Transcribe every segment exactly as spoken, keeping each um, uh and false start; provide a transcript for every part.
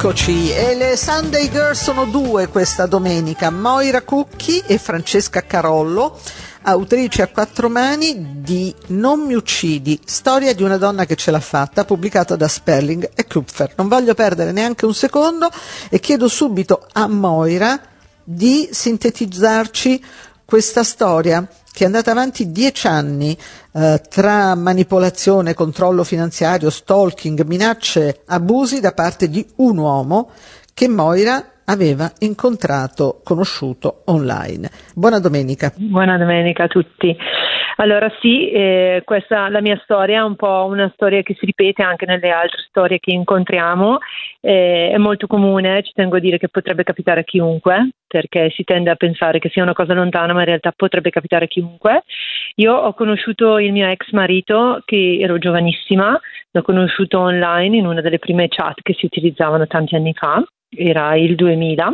Eccoci, e le Sunday Girl sono due questa domenica, Moira Cucchi e Francesca Carollo, autrici a quattro mani di Non mi uccidi, storia di una donna che ce l'ha fatta, pubblicata da Sperling e Kupfer. Non voglio perdere neanche un secondo e chiedo subito a Moira di sintetizzarci questa storia che è andata avanti dieci anni eh, tra manipolazione, controllo finanziario, stalking, minacce, abusi da parte di un uomo che Moira aveva incontrato, conosciuto online. Buona domenica. Buona domenica a tutti. Allora sì, eh, questa la mia storia è un po' una storia che si ripete anche nelle altre storie che incontriamo, eh, è molto comune, ci tengo a dire che potrebbe capitare a chiunque, perché si tende a pensare che sia una cosa lontana, ma in realtà potrebbe capitare a chiunque. Io ho conosciuto il mio ex marito, che ero giovanissima, l'ho conosciuto online in una delle prime chat che si utilizzavano tanti anni fa, era il duemila,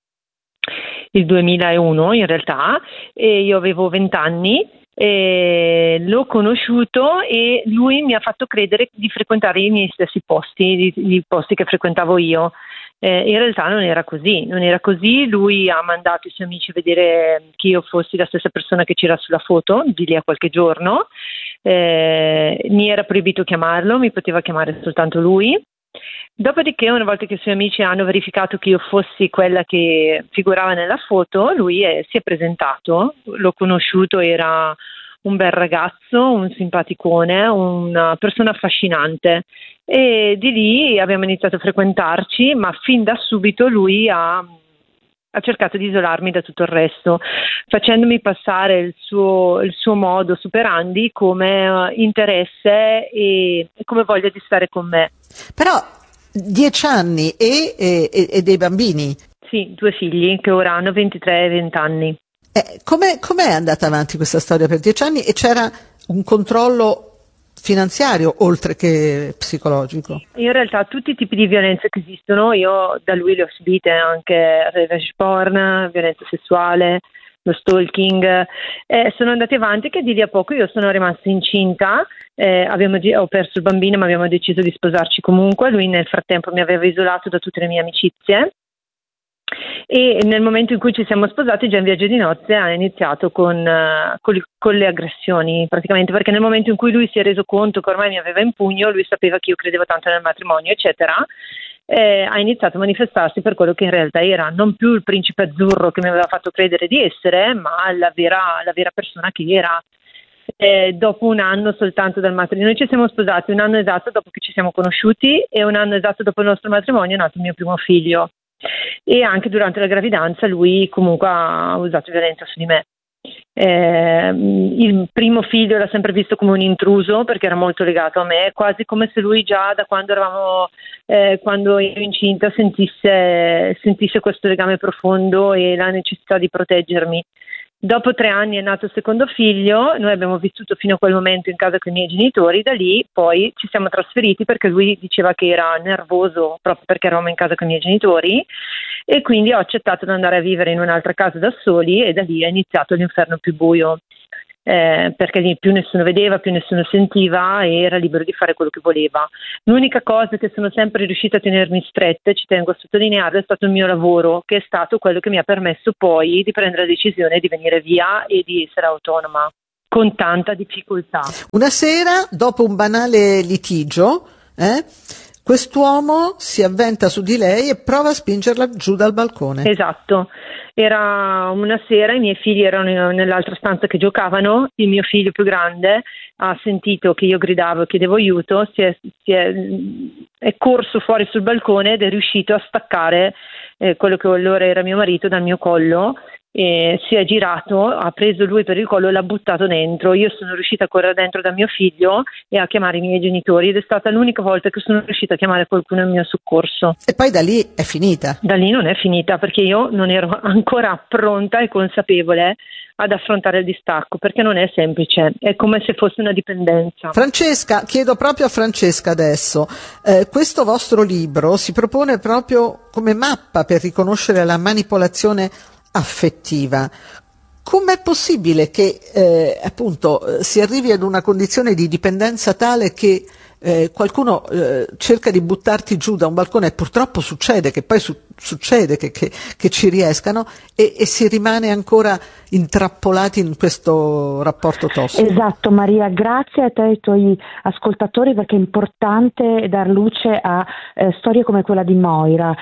il duemilauno in realtà, e io avevo venti anni. E l'ho conosciuto e lui mi ha fatto credere di frequentare i miei stessi posti, i posti che frequentavo io. Eh, in realtà non era così, non era così. Lui ha mandato i suoi amici a vedere che io fossi la stessa persona che c'era sulla foto di lì a qualche giorno. Eh, mi era proibito chiamarlo, mi poteva chiamare soltanto lui. Dopodiché, una volta che i suoi amici hanno verificato che io fossi quella che figurava nella foto, lui è, si è presentato, l'ho conosciuto, era un bel ragazzo, un simpaticone, una persona affascinante, e di lì abbiamo iniziato a frequentarci, ma fin da subito lui ha, ha cercato di isolarmi da tutto il resto, facendomi passare il suo, il suo modo superandi come uh, interesse e, e come voglia di stare con me. Però dieci anni e, e, e dei bambini? Sì, due figli che ora hanno ventitré e venti anni. Eh, com'è, com'è andata avanti questa storia per dieci anni e c'era un controllo finanziario oltre che psicologico? In realtà tutti i tipi di violenze che esistono, io da lui le ho subite, anche revenge porn, violenza sessuale, lo stalking, eh, sono andati avanti che di lì a poco io sono rimasta incinta, eh, abbiamo, ho perso il bambino ma abbiamo deciso di sposarci comunque, lui nel frattempo mi aveva isolato da tutte le mie amicizie e nel momento in cui ci siamo sposati già in viaggio di nozze ha iniziato con, uh, con, con le aggressioni praticamente, perché nel momento in cui lui si è reso conto che ormai mi aveva in pugno, lui sapeva che io credevo tanto nel matrimonio eccetera. Eh, ha iniziato a manifestarsi per quello che in realtà era, non più il principe azzurro che mi aveva fatto credere di essere, ma la vera, la vera persona che era. Eh, dopo un anno soltanto dal matrimonio, noi ci siamo sposati un anno esatto dopo che ci siamo conosciuti e un anno esatto dopo il nostro matrimonio è nato il mio primo figlio, e anche durante la gravidanza lui comunque ha usato violenza su di me. Eh, il primo figlio l'ha sempre visto come un intruso perché era molto legato a me, quasi come se lui già da quando eravamo eh, quando ero incinta sentisse, sentisse questo legame profondo e la necessità di proteggermi. Dopo tre anni è nato il secondo figlio, noi abbiamo vissuto fino a quel momento in casa con i miei genitori, da lì poi ci siamo trasferiti perché lui diceva che era nervoso proprio perché eravamo in casa con i miei genitori e quindi ho accettato di andare a vivere in un'altra casa da soli e da lì è iniziato l'inferno più buio, eh, perché lì più nessuno vedeva, più nessuno sentiva e era libero di fare quello che voleva. L'unica cosa che sono sempre riuscita a tenermi stretta, ci tengo a sottolinearlo, è stato il mio lavoro, che è stato quello che mi ha permesso poi di prendere la decisione di venire via e di essere autonoma, con tanta difficoltà. Una sera, dopo un banale litigio, eh, quest'uomo si avventa su di lei e prova a spingerla giù dal balcone. Esatto, era una sera, i miei figli erano nell'altra stanza che giocavano, il mio figlio più grande ha sentito che io gridavo e chiedevo aiuto, si è, si è, è corso fuori sul balcone ed è riuscito a staccare eh, quello che allora era mio marito dal mio collo. E si è girato, ha preso lui per il collo e l'ha buttato dentro. Io sono riuscita a correre dentro da mio figlio e a chiamare i miei genitori ed è stata l'unica volta che sono riuscita a chiamare qualcuno in mio soccorso. E poi da lì è finita? Da lì non è finita perché io non ero ancora pronta e consapevole ad affrontare il distacco, perché non è semplice, è come se fosse una dipendenza. Francesca, chiedo proprio a Francesca adesso, eh, questo vostro libro si propone proprio come mappa per riconoscere la manipolazione affettiva. Com'è possibile che eh, appunto si arrivi ad una condizione di dipendenza tale che eh, qualcuno eh, cerca di buttarti giù da un balcone, e purtroppo succede che poi su- succede che, che, che ci riescano, e, e si rimane ancora intrappolati in questo rapporto tossico. Esatto, Maria, grazie a te e ai tuoi ascoltatori, perché è importante dar luce a eh, storie come quella di Moira.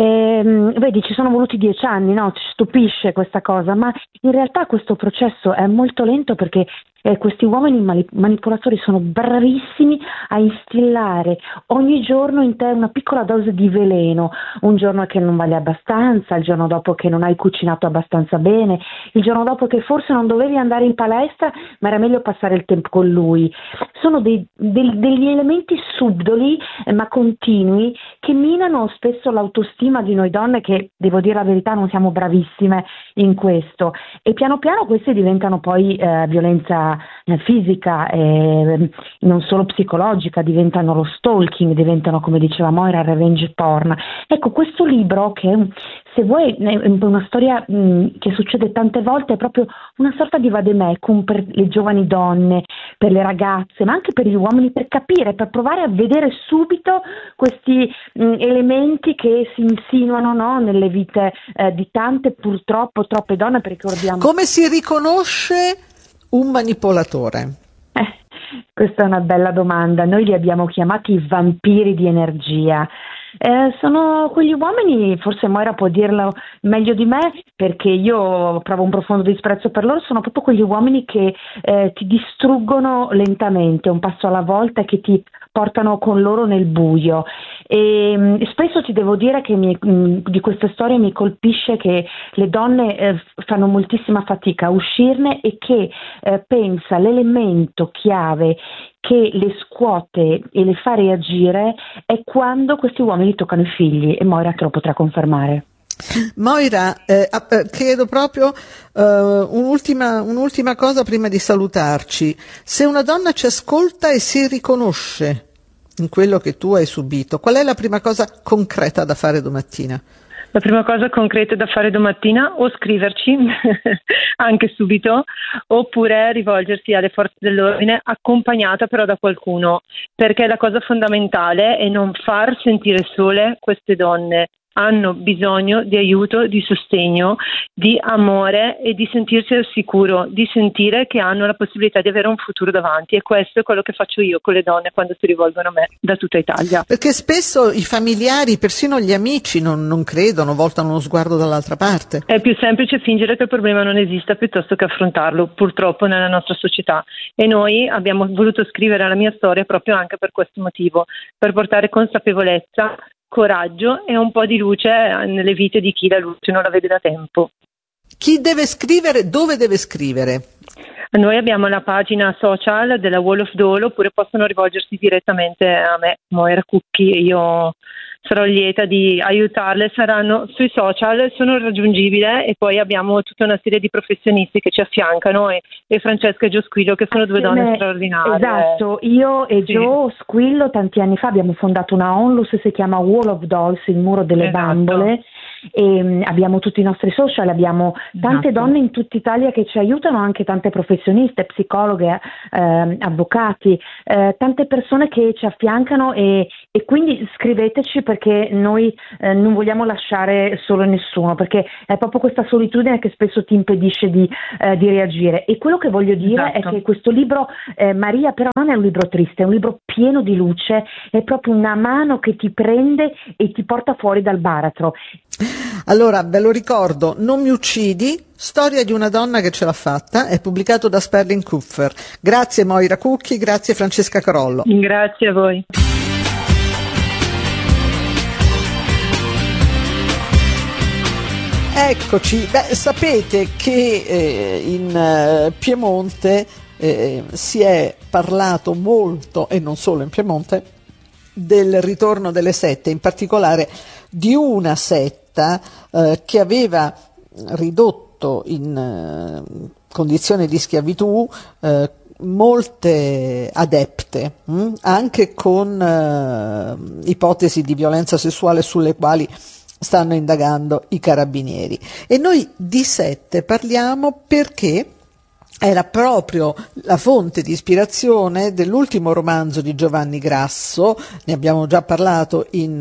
E, vedi, ci sono voluti dieci anni, no? Ci stupisce questa cosa, ma in realtà questo processo è molto lento, perché Eh, questi uomini mani- manipolatori sono bravissimi a instillare ogni giorno in te una piccola dose di veleno, un giorno che non vale abbastanza, il giorno dopo che non hai cucinato abbastanza bene, il giorno dopo che forse non dovevi andare in palestra ma era meglio passare il tempo con lui. Sono dei, dei- degli elementi subdoli eh, ma continui, che minano spesso l'autostima di noi donne, che, devo dire la verità, non siamo bravissime in questo, e piano piano queste diventano poi eh, violenza fisica e non solo psicologica, diventano lo stalking, diventano, come diceva Moira, revenge porn. Ecco, questo libro, che è un, se vuoi è una storia mh, che succede tante volte, è proprio una sorta di vademecum per le giovani donne, per le ragazze, ma anche per gli uomini, per capire, per provare a vedere subito questi mh, elementi che si insinuano, no, nelle vite eh, di tante, purtroppo troppe donne, perché ricordiamo. Come si riconosce un manipolatore? Eh, questa è una bella domanda. Noi li abbiamo chiamati i vampiri di energia. Eh, sono quegli uomini, forse Moira può dirlo meglio di me, perché io provo un profondo disprezzo per loro. Sono proprio quegli uomini che eh, ti distruggono lentamente, un passo alla volta, e che ti portano con loro nel buio. E mh, spesso ti devo dire che mi, mh, di queste storie mi colpisce che le donne eh, fanno moltissima fatica a uscirne, e che eh, pensa l'elemento chiave che le scuote e le fa reagire è quando questi uomini toccano i figli, e Moira te lo potrà confermare. Moira, eh, chiedo proprio uh, un'ultima, un'ultima cosa prima di salutarci. Se una donna ci ascolta e si riconosce in quello che tu hai subito, qual è la prima cosa concreta da fare domattina? La prima cosa concreta da fare domattina, o scriverci anche subito, oppure rivolgersi alle forze dell'ordine, accompagnata però da qualcuno, perché la cosa fondamentale è non far sentire sole queste donne. Hanno bisogno di aiuto, di sostegno, di amore e di sentirsi al sicuro, di sentire che hanno la possibilità di avere un futuro davanti, e questo è quello che faccio io con le donne quando si rivolgono a me da tutta Italia. Perché spesso i familiari, persino gli amici, non, non credono, voltano uno sguardo dall'altra parte. È più semplice fingere che il problema non esista piuttosto che affrontarlo, purtroppo, nella nostra società, e noi abbiamo voluto scrivere la mia storia proprio anche per questo motivo, per portare consapevolezza, coraggio e un po' di luce nelle vite di chi la luce non la vede da tempo. Chi deve scrivere? Dove deve scrivere? Noi abbiamo la pagina social della Wall of Dolo, oppure possono rivolgersi direttamente a me, Moira Cucchi, e io sarò lieta di aiutarle. Saranno sui social, sono raggiungibile, e poi abbiamo tutta una serie di professionisti che ci affiancano, e, e Francesca e Gio Squillo, che sono due donne Beh, straordinarie. Esatto, io e Sì. Gio Squillo tanti anni fa abbiamo fondato una onlus, si chiama Wall of Dolls, il muro delle Esatto. bambole, e um, abbiamo tutti i nostri social, abbiamo tante Esatto. donne in tutta Italia che ci aiutano, anche tante professioniste, psicologhe, eh, avvocati, eh, tante persone che ci affiancano, e, e quindi scriveteci, perché noi eh, non vogliamo lasciare solo nessuno, perché è proprio questa solitudine che spesso ti impedisce di, eh, di reagire. E quello che voglio dire Esatto. è che questo libro, eh, Maria, però non è un libro triste, è un libro pieno di luce, è proprio una mano che ti prende e ti porta fuori dal baratro. Allora, ve lo ricordo, Non mi uccidi, storia di una donna che ce l'ha fatta, è pubblicato da Sperling Kupfer. Grazie Moira Cucchi, grazie Francesca Carollo. Grazie a voi. Eccoci, beh, sapete che eh, in eh, Piemonte eh, si è parlato molto, e non solo in Piemonte, del ritorno delle sette, in particolare di una setta eh, che aveva ridotto in eh, condizione di schiavitù eh, molte adepte, mh? anche con eh, ipotesi di violenza sessuale sulle quali stanno indagando i carabinieri. E noi di sette parliamo perché era proprio la fonte di ispirazione dell'ultimo romanzo di Giovanni Grasso. Ne abbiamo già parlato in,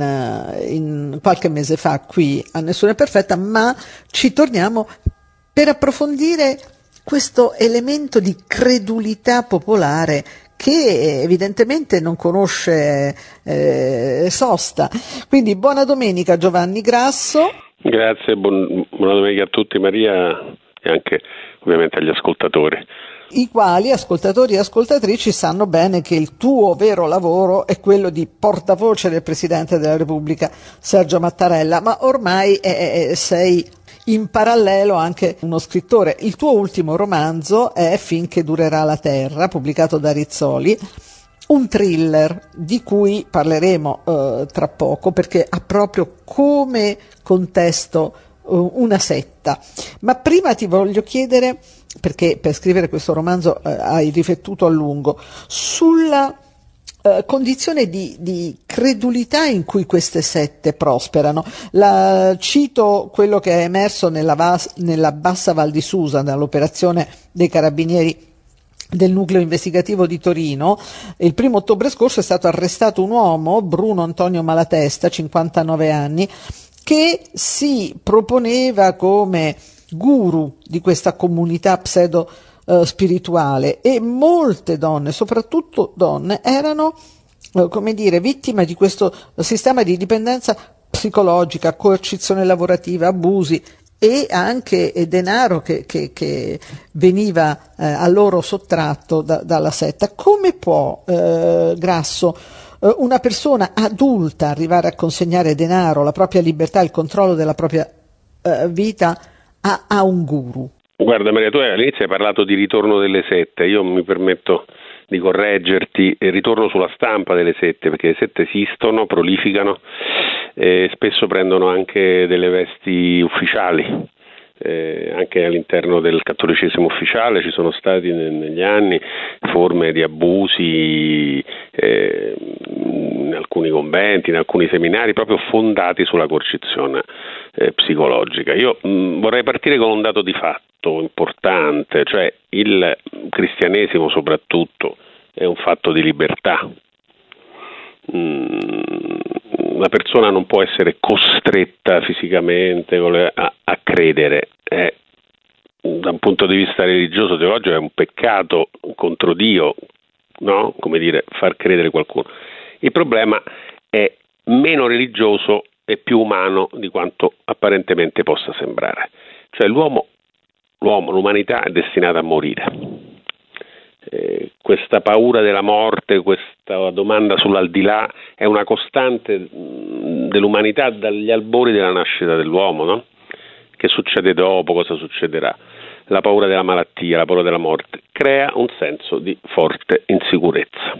in qualche mese fa qui a Nessuna è perfetta, ma ci torniamo per approfondire questo elemento di credulità popolare che evidentemente non conosce eh, sosta. Quindi buona domenica Giovanni Grasso. Grazie, buon, buona domenica a tutti Maria e anche ovviamente agli ascoltatori. I quali, ascoltatori e ascoltatrici, sanno bene che il tuo vero lavoro è quello di portavoce del Presidente della Repubblica Sergio Mattarella, ma ormai eh, sei in parallelo anche uno scrittore. Il tuo ultimo romanzo è Finché durerà la terra, pubblicato da Rizzoli, un thriller di cui parleremo eh, tra poco, perché ha proprio come contesto una setta. Ma prima ti voglio chiedere, perché per scrivere questo romanzo eh, hai riflettuto a lungo, sulla eh, condizione di, di credulità in cui queste sette prosperano. La, cito quello che è emerso nella, vas, nella Bassa Val di Susa, nell'operazione dei Carabinieri del nucleo investigativo di Torino. Il primo ottobre scorso è stato arrestato un uomo, Bruno Antonio Malatesta, cinquantanove anni, che si proponeva come guru di questa comunità pseudo eh, spirituale, e molte donne, soprattutto donne, erano eh, come dire vittime di questo sistema di dipendenza psicologica, coercizione lavorativa, abusi e anche eh, denaro che, che, che veniva eh, a loro sottratto da, dalla setta. Come può eh, Grasso, una persona adulta, arrivare a consegnare denaro, la propria libertà, il controllo della propria uh, vita a, a un guru? Guarda Maria, tu all'inizio hai parlato di ritorno delle sette, io mi permetto di correggerti, e ritorno sulla stampa delle sette, perché le sette esistono, prolificano e spesso prendono anche delle vesti ufficiali. Eh, anche all'interno del cattolicesimo ufficiale ci sono stati ne, negli anni forme di abusi eh, in alcuni conventi, in alcuni seminari, proprio fondati sulla coercizione eh, psicologica. Io mh, vorrei partire con un dato di fatto importante, cioè il cristianesimo soprattutto è un fatto di libertà. La persona non può essere costretta fisicamente a, a credere. È, da un punto di vista religioso teologico è un peccato contro Dio, no? Come dire, far credere qualcuno. Il problema è meno religioso e più umano di quanto apparentemente possa sembrare. Cioè l'uomo, l'uomo, l'umanità è destinata a morire. Eh, questa paura della morte, questa domanda sull'aldilà è una costante mh, dell'umanità dagli albori della nascita dell'uomo, no? Che succede dopo, cosa succederà? La paura della malattia, la paura della morte crea un senso di forte insicurezza.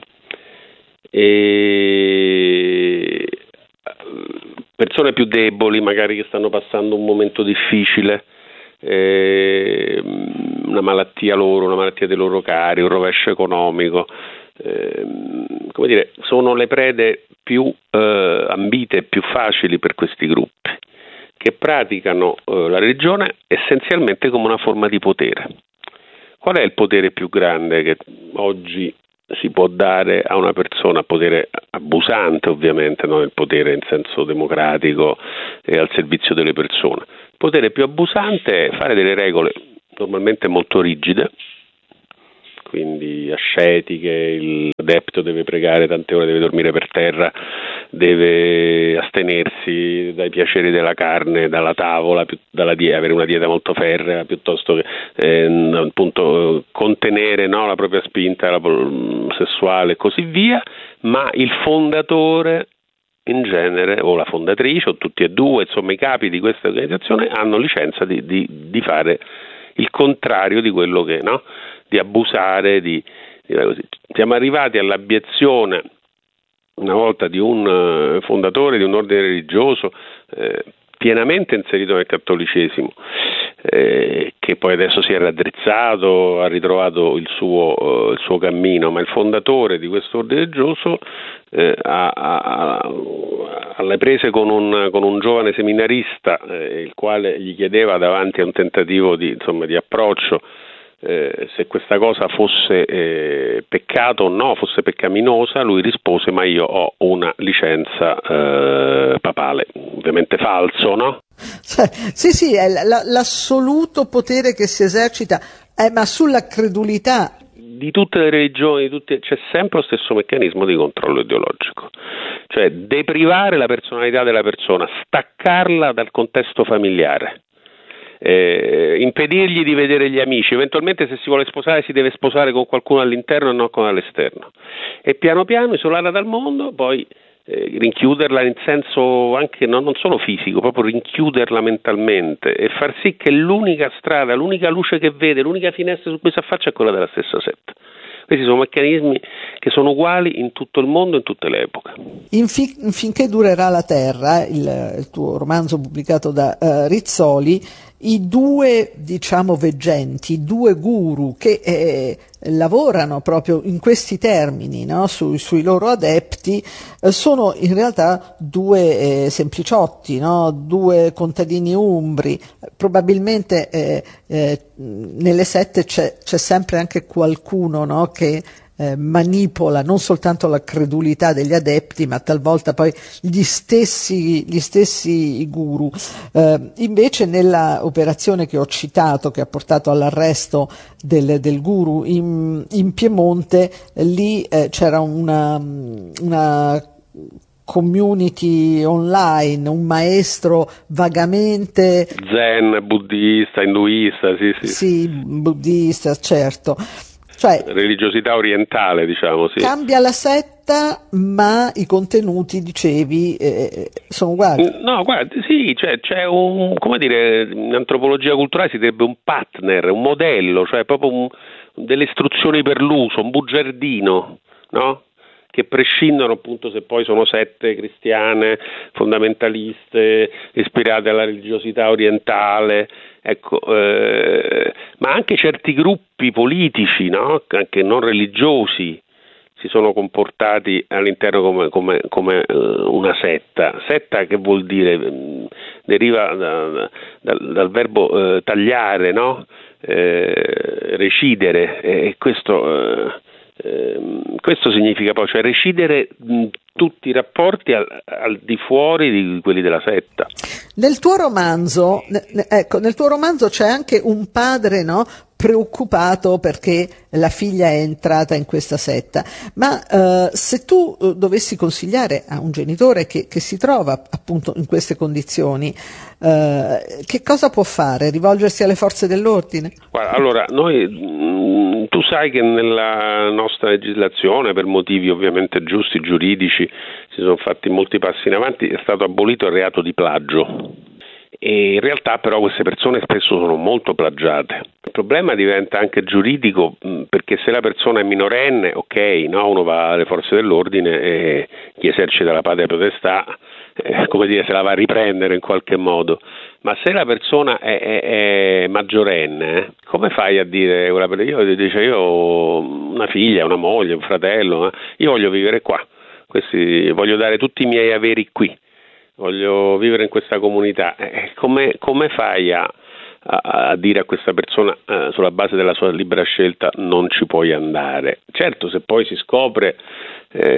E persone più deboli, magari che stanno passando un momento difficile, Eh, una malattia loro, una malattia dei loro cari, un rovescio economico, eh, come dire, sono le prede più eh, ambite e più facili per questi gruppi che praticano eh, la religione essenzialmente come una forma di potere. Qual è il potere più grande che oggi si può dare a una persona? Potere abusante, ovviamente, non il potere in senso democratico e al servizio delle persone. Il potere più abusante è fare delle regole normalmente molto rigide, quindi ascetiche, il adepto deve pregare tante ore, deve dormire per terra, deve astenersi dai piaceri della carne, dalla tavola, più, dalla dieta, avere una dieta molto ferrea, piuttosto che eh, appunto contenere, no, la propria spinta la, sessuale e così via, ma il fondatore in genere, o la fondatrice, o tutti e due, insomma i capi di questa organizzazione hanno licenza di, di, di fare il contrario di quello che, no? Di abusare, di, di così. Siamo arrivati all'abiezione una volta di un fondatore di un ordine religioso eh, pienamente inserito nel cattolicesimo, eh, che poi adesso si è raddrizzato, ha ritrovato il suo, uh, il suo cammino, ma il fondatore di questo ordine religioso eh, ha, ha, alle prese con un, con un giovane seminarista, eh, il quale gli chiedeva, davanti a un tentativo di, insomma, di approccio, eh, se questa cosa fosse eh, peccato o no, fosse peccaminosa. Lui rispose: ma io ho una licenza eh, papale. Ovviamente falso, no? Sì, sì, è l'assoluto potere che si esercita, eh, ma sulla credulità di tutte le religioni, di tutte, c'è sempre lo stesso meccanismo di controllo ideologico, cioè deprivare la personalità della persona, staccarla dal contesto familiare, eh, impedirgli di vedere gli amici, eventualmente se si vuole sposare si deve sposare con qualcuno all'interno e non con all'esterno, e piano piano isolarla dal mondo, poi Eh, rinchiuderla in senso anche no, non solo fisico, proprio rinchiuderla mentalmente e far sì che l'unica strada, l'unica luce che vede, l'unica finestra su cui si affaccia è quella della stessa setta. Questi sono meccanismi che sono uguali in tutto il mondo, in tutte le epoche. Infin- finché durerà la Terra, il, il tuo romanzo pubblicato da uh, Rizzoli, i due, diciamo, veggenti, i due guru che eh, lavorano proprio in questi termini, no? Su, sui loro adepti, eh, sono in realtà due eh, sempliciotti, no? Due contadini umbri. Probabilmente eh, eh, nelle sette c'è, c'è sempre anche qualcuno, no? Che Eh, manipola non soltanto la credulità degli adepti, ma talvolta poi gli stessi, gli stessi guru. Eh, invece nella operazione che ho citato, che ha portato all'arresto del, del guru in, in Piemonte, eh, lì eh, c'era una, una community online, un maestro vagamente zen, buddista, induista, sì, sì. Sì, buddista, certo. Cioè, religiosità orientale, diciamo, sì. Cambia la setta, ma i contenuti, dicevi, eh, sono uguali. No, guarda, sì, cioè, c'è un, come dire, in antropologia culturale si direbbe un partner, un modello, cioè proprio un, delle istruzioni per l'uso, un bugiardino, no? Che prescindono appunto se poi sono sette cristiane, fondamentaliste, ispirate alla religiosità orientale, ecco, eh, ma anche certi gruppi politici, no? Anche non religiosi, si sono comportati all'interno come, come, come uh, una setta. Setta che vuol dire? Deriva da, da, dal verbo uh, tagliare, no? Eh, recidere, e questo... Uh, Eh, questo significa poi, cioè recidere mh, tutti i rapporti al, al di fuori di quelli della setta. Nel tuo romanzo, ne, ecco, nel tuo romanzo c'è anche un padre, no, preoccupato perché la figlia è entrata in questa setta, ma eh, se tu eh, dovessi consigliare a un genitore che, che si trova appunto in queste condizioni, eh, che cosa può fare? Rivolgersi alle forze dell'ordine? Guarda, allora, noi mh, tu sai che nella nostra legislazione, per motivi ovviamente giusti, giuridici, si sono fatti molti passi in avanti, è stato abolito il reato di plagio. E in realtà però queste persone spesso sono molto plagiate. Il problema diventa anche giuridico, perché se la persona è minorenne, ok, no, uno va alle forze dell'ordine e chi esercita la patria potestà, eh, come dire, se la va a riprendere in qualche modo. Ma se la persona è, è, è maggiorenne, come fai a dire, io dice io ho una figlia, una moglie, un fratello, eh, io voglio vivere qua, questi, voglio dare tutti i miei averi qui, voglio vivere in questa comunità, eh, come, come fai a, a, a dire a questa persona eh, sulla base della sua libera scelta non ci puoi andare? Certo, se poi si scopre eh,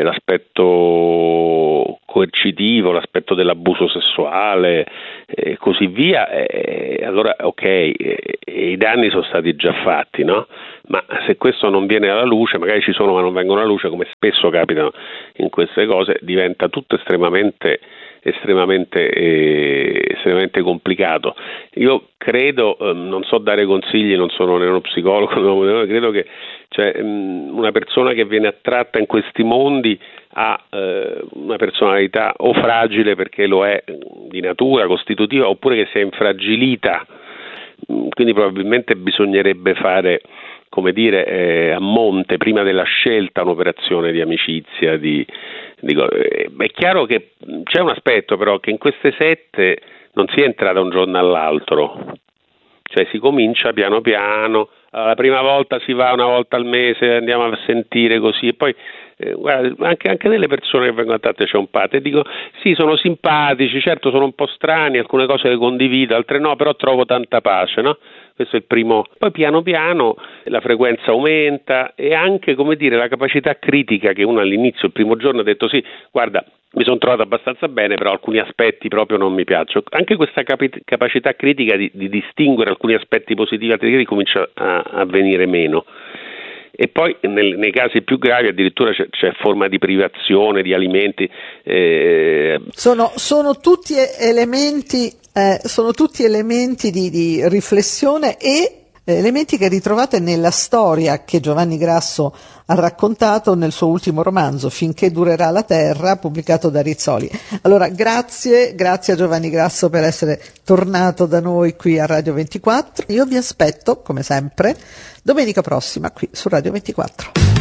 l'aspetto coercitivo, l'aspetto dell'abuso sessuale e eh, così via, eh, allora ok, eh, i danni sono stati già fatti, no? Ma se questo non viene alla luce, magari ci sono ma non vengono alla luce, come spesso capita in queste cose, diventa tutto estremamente estremamente eh, estremamente complicato. Io credo, eh, non so dare consigli, non sono né uno psicologo, no, credo che cioè, mh, una persona che viene attratta in questi mondi ha eh, una personalità o fragile perché lo è di natura costitutiva, oppure che si è infragilita, quindi probabilmente bisognerebbe fare, come dire, eh, a monte prima della scelta un'operazione di amicizia, di Dico, è chiaro che c'è un aspetto però che in queste sette non si entra da un giorno all'altro, cioè si comincia piano piano, la prima volta si va una volta al mese, andiamo a sentire così e poi eh, guarda, anche, anche nelle persone che vengono attratte c'è un padre, dico sì, sono simpatici, certo sono un po' strani, alcune cose le condivido, altre no, però trovo tanta pace, no? questo è il primo. Poi piano piano la frequenza aumenta e anche, come dire, la capacità critica che uno all'inizio, il primo giorno, ha detto sì, guarda, mi sono trovato abbastanza bene, però alcuni aspetti proprio non mi piacciono. Anche questa capi- capacità critica di, di distinguere alcuni aspetti positivi e negativi comincia a, a venire meno. E poi nel, nei casi più gravi addirittura c'è, c'è forma di privazione di alimenti. Eh. Sono, sono tutti elementi, eh, sono tutti elementi di, di riflessione e elementi che ritrovate nella storia che Giovanni Grasso ha raccontato nel suo ultimo romanzo, Finché durerà la terra, pubblicato da Rizzoli. Allora, grazie, grazie a Giovanni Grasso per essere tornato da noi qui a Radio ventiquattro. Io vi aspetto, come sempre, domenica prossima qui su Radio ventiquattro.